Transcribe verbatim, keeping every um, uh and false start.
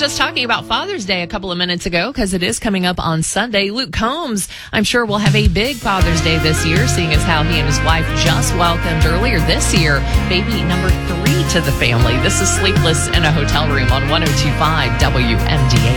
just talking about Father's Day a couple of minutes ago because it is coming up on Sunday. Luke Combs, I'm sure, will have a big Father's Day this year, seeing as how he and his wife just welcomed earlier this year baby number three to the family. This is Sleepless in a Hotel Room on one oh two point five W M D A.